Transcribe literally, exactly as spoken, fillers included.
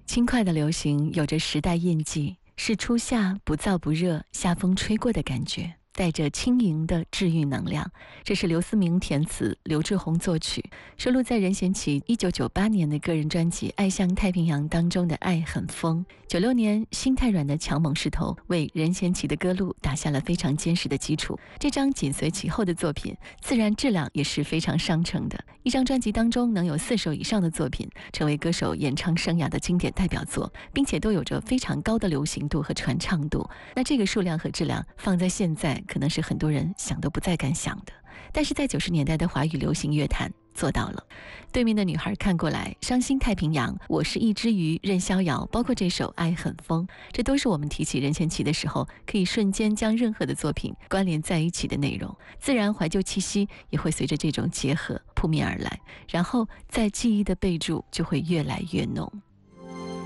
轻快的流行有着时代印记，是初夏不燥不热，夏风吹过的感觉，带着轻盈的治愈能量。这是刘思明填词，刘志宏作曲，收录在任贤齐一九九八年的个人专辑《爱向太平洋》当中的《爱很疯》。九六年，心太软的强猛势头为任贤齐的歌路打下了非常坚实的基础。这张紧随其后的作品，自然质量也是非常上乘的。一张专辑当中能有四首以上的作品成为歌手演唱生涯的经典代表作，并且都有着非常高的流行度和传唱度。那这个数量和质量放在现在，可能是很多人想都不再敢想的，但是在九十年代的华语流行乐坛做到了。对面的女孩看过来，伤心太平洋，我是一只鱼，任逍遥，包括这首爱很疯，这都是我们提起任贤齐的时候可以瞬间将任何的作品关联在一起的内容。自然怀旧气息也会随着这种结合扑面而来，然后在记忆的备注就会越来越浓。